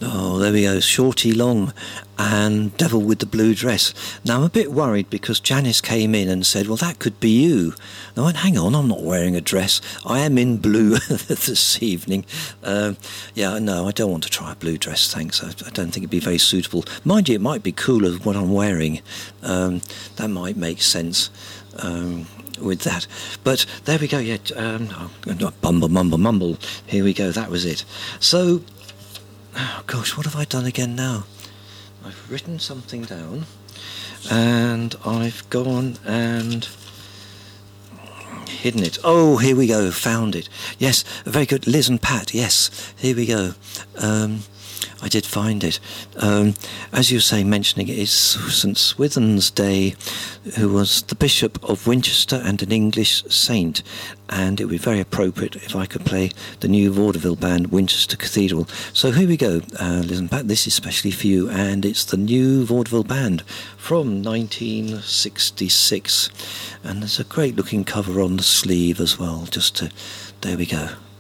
Oh, there we go. Shorty Long and Devil with the Blue Dress. Now, I'm a bit worried because Janice came in and said, well, that could be you. And I went, hang on, I'm not wearing a dress. I am in blue this evening. Yeah, no, I don't want to try a blue dress, thanks. I don't think it'd be very suitable. Mind you, it might be cooler than what I'm wearing. That might make sense. With that, but there we go. Yeah, mumble. Here we go. That was it. So, oh gosh, what have I done again now? I've written something down, and I've gone and hidden it. Oh, here we go. Found it. Yes, very good. Liz and Pat. Yes, here we go. I did find it. As you say, mentioning it is St Swithin's Day, who was the Bishop of Winchester and an English saint, and it would be very appropriate if I could play the new vaudeville band, Winchester Cathedral. So here we go, Liz and Pat, this is especially for you, and it's the new vaudeville band from 1966, and there's a great looking cover on the sleeve as well, there we go.